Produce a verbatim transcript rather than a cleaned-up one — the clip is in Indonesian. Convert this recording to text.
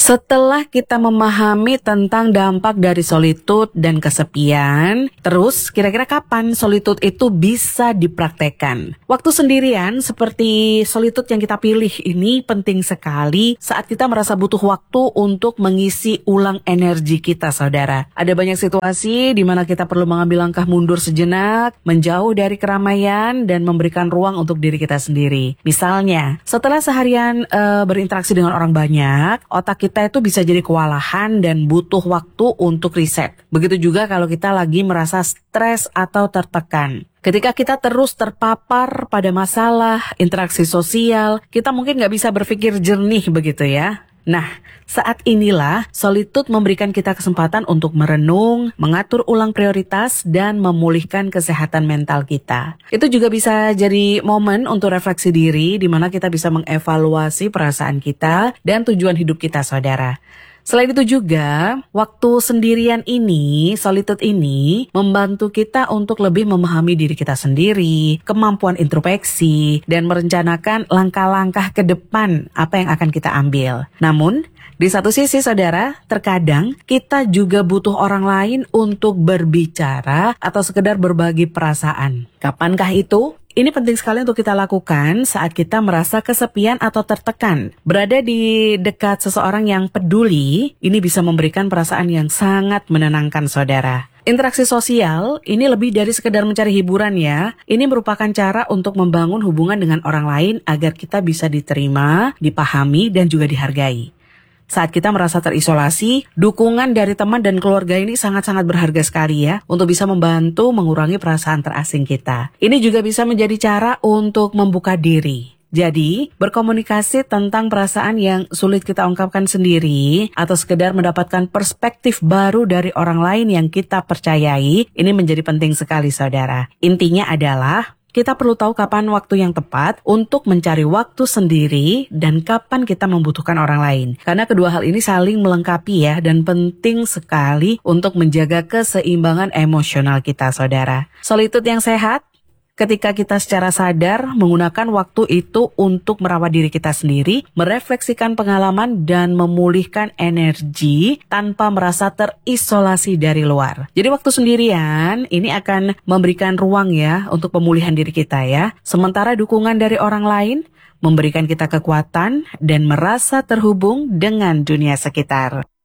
Setelah kita memahami tentang dampak dari solitude dan kesepian, terus kira-kira kapan solitude itu bisa dipraktekkan? Waktu sendirian seperti solitude yang kita pilih ini penting sekali saat kita merasa butuh waktu untuk mengisi ulang energi kita, saudara. Ada banyak situasi di mana kita perlu mengambil langkah mundur sejenak, menjauh dari keramaian dan memberikan ruang untuk diri kita sendiri. Misalnya, setelah seharian uh, berinteraksi dengan orang banyak, otak kita kita itu bisa jadi kewalahan dan butuh waktu untuk reset. Begitu juga kalau kita lagi merasa stres atau tertekan. Ketika kita terus terpapar pada masalah, interaksi sosial, kita mungkin nggak bisa berpikir jernih begitu ya. Nah, saat inilah solitude memberikan kita kesempatan untuk merenung, mengatur ulang prioritas, dan memulihkan kesehatan mental kita. Itu juga bisa jadi momen untuk refleksi diri, di mana kita bisa mengevaluasi perasaan kita dan tujuan hidup kita, saudara. Selain itu juga, waktu sendirian ini, solitude ini, membantu kita untuk lebih memahami diri kita sendiri, kemampuan introspeksi, dan merencanakan langkah-langkah ke depan apa yang akan kita ambil. Namun, di satu sisi saudara, terkadang kita juga butuh orang lain untuk berbicara atau sekedar berbagi perasaan. Kapankah itu? Ini penting sekali untuk kita lakukan saat kita merasa kesepian atau tertekan. Berada di dekat seseorang yang peduli, ini bisa memberikan perasaan yang sangat menenangkan saudara. Interaksi sosial ini lebih dari sekedar mencari hiburan ya. Ini merupakan cara untuk membangun hubungan dengan orang lain agar kita bisa diterima, dipahami, dan juga dihargai. Saat kita merasa terisolasi, dukungan dari teman dan keluarga ini sangat-sangat berharga sekali ya, untuk bisa membantu mengurangi perasaan terasing kita. Ini juga bisa menjadi cara untuk membuka diri. Jadi, berkomunikasi tentang perasaan yang sulit kita ungkapkan sendiri, atau sekedar mendapatkan perspektif baru dari orang lain yang kita percayai, ini menjadi penting sekali saudara. Intinya adalah, kita perlu tahu kapan waktu yang tepat untuk mencari waktu sendiri dan kapan kita membutuhkan orang lain. Karena kedua hal ini saling melengkapi ya, dan penting sekali untuk menjaga keseimbangan emosional kita, saudara. Solitude yang sehat, ketika kita secara sadar menggunakan waktu itu untuk merawat diri kita sendiri, merefleksikan pengalaman dan memulihkan energi tanpa merasa terisolasi dari luar. Jadi waktu sendirian ini akan memberikan ruang ya untuk pemulihan diri kita ya. Sementara dukungan dari orang lain memberikan kita kekuatan dan merasa terhubung dengan dunia sekitar.